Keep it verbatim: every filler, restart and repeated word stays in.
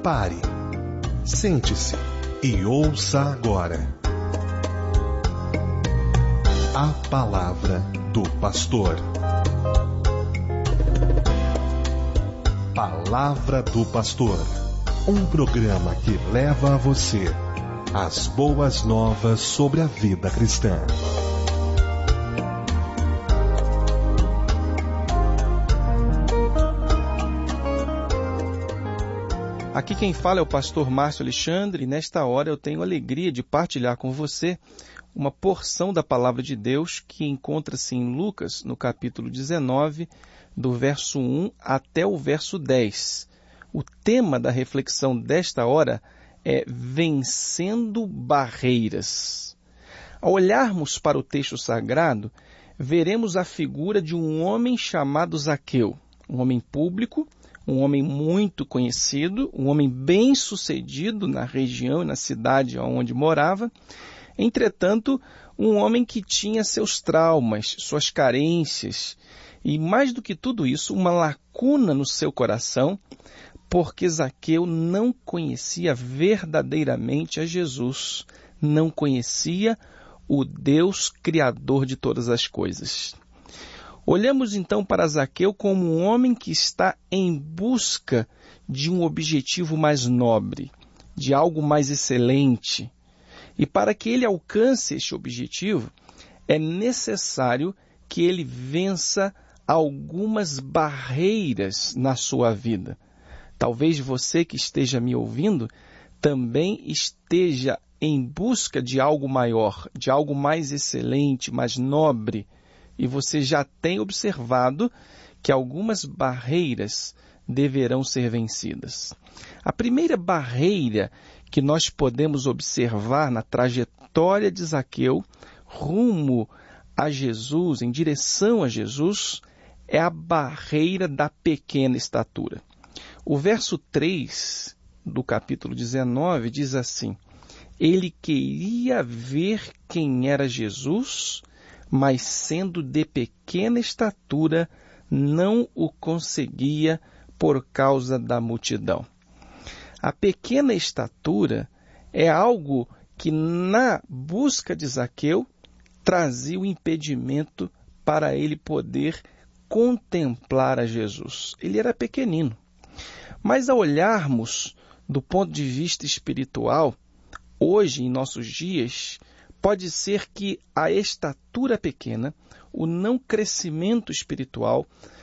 Pare, sente-se e ouça agora a palavra do pastor. Palavra do Pastor, um programa que leva a você as boas novas sobre a vida cristã. Aqui quem fala é o pastor Márcio Alexandre e nesta hora eu tenho a alegria de partilhar com você uma porção da palavra de Deus que encontra-se em Lucas, no capítulo dezenove, do verso um até o verso dez. O tema da reflexão desta hora é Vencendo Barreiras. Ao olharmos para o texto sagrado, veremos a figura de um homem chamado Zaqueu, um homem público, um homem muito conhecido, um homem bem-sucedido na região e na cidade onde morava. Entretanto, um homem que tinha seus traumas, suas carências e, mais do que tudo isso, uma lacuna no seu coração, porque Zaqueu não conhecia verdadeiramente a Jesus, não conhecia o Deus Criador de todas as coisas. Olhamos então para Zaqueu como um homem que está em busca de um objetivo mais nobre, de algo mais excelente. E para que ele alcance este objetivo, é necessário que ele vença algumas barreiras na sua vida. Talvez você que esteja me ouvindo também esteja em busca de algo maior, de algo mais excelente, mais nobre, e você já tem observado que algumas barreiras deverão ser vencidas. A primeira barreira que nós podemos observar na trajetória de Zaqueu rumo a Jesus, em direção a Jesus, é a barreira da pequena estatura. O verso três do capítulo dezenove diz assim: ele queria ver quem era Jesus, mas sendo de pequena estatura, não o conseguia por causa da multidão. A pequena estatura é algo que, na busca de Zaqueu, trazia o impedimento para ele poder contemplar a Jesus. Ele era pequenino. Mas ao olharmos do ponto de vista espiritual, hoje, em nossos dias, pode ser que a estatura pequena, o não crescimento espiritual,